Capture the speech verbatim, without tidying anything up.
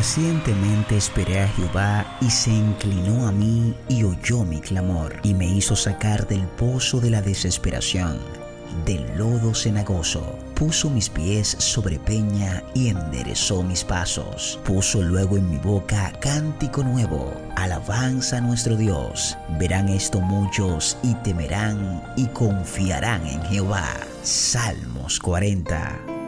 Pacientemente esperé a Jehová, y se inclinó a mí y oyó mi clamor, y me hizo sacar del pozo de la desesperación, del lodo cenagoso. Puso mis pies sobre peña y enderezó mis pasos. Puso luego en mi boca cántico nuevo, alabanza a nuestro Dios. Verán esto muchos y temerán y confiarán en Jehová. Salmos cuarenta.